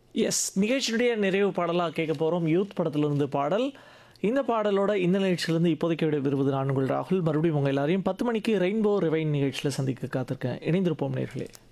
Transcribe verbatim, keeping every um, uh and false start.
S நிகழ்ச்சியுடைய நிறைவு பாடலாக கேட்க போகிறோம். யூத் படத்திலிருந்து பாடல். இந்த பாடலோட இந்த நிகழ்ச்சியிலேருந்து இப்போதைக்கு விட விரும்புவது நான் உங்கள் ராகுல். மறுபடியும் உங்கள் எல்லாரையும் பத்து மணிக்கு ரெயின்போ ரிவைன் நிகழ்ச்சியில் சந்திக்க காத்திருக்கேன். இணைந்திருப்போம் நேர்களே.